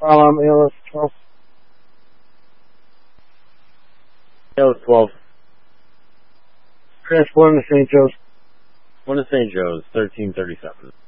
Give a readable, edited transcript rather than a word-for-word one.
ALS 12. ALS 12. Transporting to St. Joe's. One to St. Joe's, 1337.